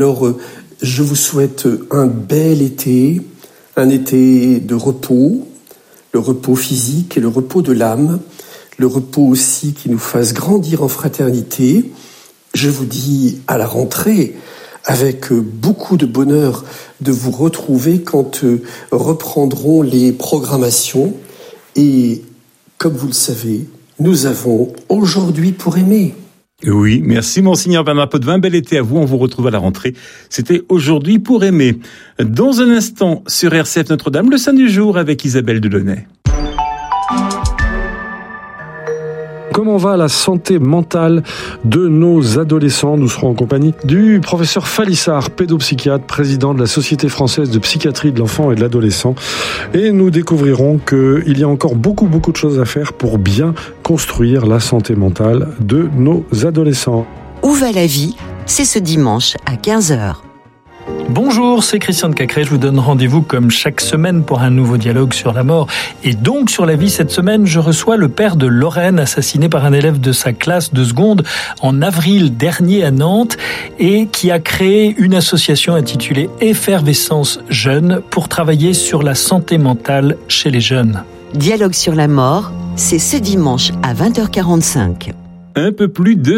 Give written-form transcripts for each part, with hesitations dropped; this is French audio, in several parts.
Alors, je vous souhaite un bel été, un été de repos, le repos physique et le repos de l'âme, le repos aussi qui nous fasse grandir en fraternité. Je vous dis à la rentrée, avec beaucoup de bonheur de vous retrouver quand reprendront les programmations. Et comme vous le savez, nous avons aujourd'hui pour aimer. Oui, merci Monseigneur Bernard Potvin, bel été à vous, on vous retrouve à la rentrée. C'était aujourd'hui pour aimer. Dans un instant, sur RCF Notre-Dame, le Saint du jour avec Isabelle Delaunay. Comment va la santé mentale de nos adolescents ? Nous serons en compagnie du professeur Falissard, pédopsychiatre, président de la Société française de psychiatrie de l'enfant et de l'adolescent. Et nous découvrirons qu'il y a encore beaucoup de choses à faire pour bien construire la santé mentale de nos adolescents. Où va la vie ? C'est ce dimanche à 15h. Bonjour, c'est Christian de Cacré. Je vous donne rendez-vous comme chaque semaine pour un nouveau dialogue sur la mort et donc sur la vie. Cette semaine, je reçois le père de Lorraine, assassiné par un élève de sa classe de seconde en avril dernier à Nantes et qui a créé une association intitulée Effervescence Jeune pour travailler sur la santé mentale chez les jeunes. Dialogue sur la mort, c'est ce dimanche à 20h45. Un peu plus de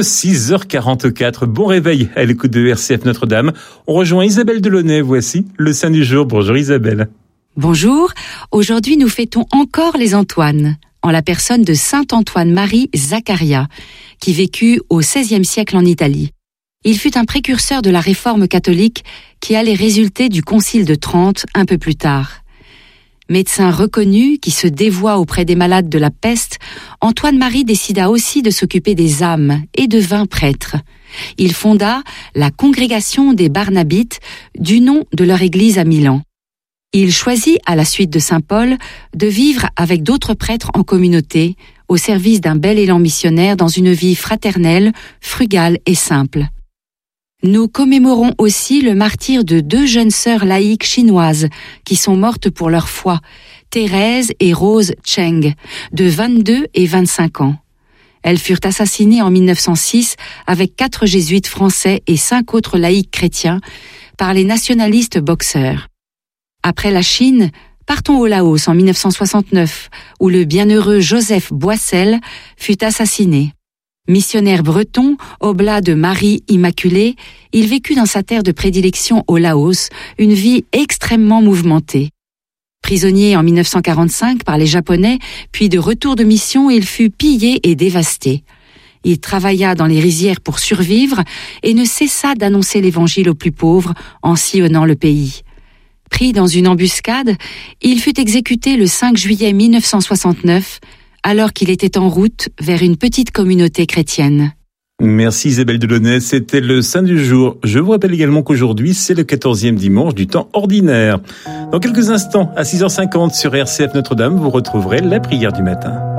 6h44. Bon réveil à l'écoute de RCF Notre-Dame. On rejoint Isabelle Delaunay. Voici le Saint du jour. Bonjour Isabelle. Bonjour. Aujourd'hui, nous fêtons encore les Antoines, en la personne de Saint Antoine-Marie Zaccaria, qui vécut au XVIe siècle en Italie. Il fut un précurseur de la réforme catholique qui allait résulter du Concile de Trente un peu plus tard. Médecin reconnu qui se dévoua auprès des malades de la peste, Antoine-Marie décida aussi de s'occuper des âmes et devint prêtre. Il fonda la congrégation des Barnabites, du nom de leur église à Milan. Il choisit, à la suite de saint Paul, de vivre avec d'autres prêtres en communauté, au service d'un bel élan missionnaire dans une vie fraternelle, frugale et simple. Nous commémorons aussi le martyre de deux jeunes sœurs laïques chinoises qui sont mortes pour leur foi, Thérèse et Rose Cheng, de 22 et 25 ans. Elles furent assassinées en 1906 avec 4 jésuites français et 5 autres laïcs chrétiens par les nationalistes boxeurs. Après la Chine, partons au Laos en 1969, où le bienheureux Joseph Boissel fut assassiné. Missionnaire breton, oblat de Marie Immaculée, il vécut dans sa terre de prédilection au Laos une vie extrêmement mouvementée. Prisonnier en 1945 par les Japonais, puis de retour de mission, il fut pillé et dévasté. Il travailla dans les rizières pour survivre et ne cessa d'annoncer l'évangile aux plus pauvres en sillonnant le pays. Pris dans une embuscade, il fut exécuté le 5 juillet 1969, alors qu'il était en route vers une petite communauté chrétienne. Merci Isabelle Delaunay, c'était le Saint du jour. Je vous rappelle également qu'aujourd'hui, c'est le 14e dimanche du temps ordinaire. Dans quelques instants, à 6h50 sur RCF Notre-Dame, vous retrouverez la prière du matin.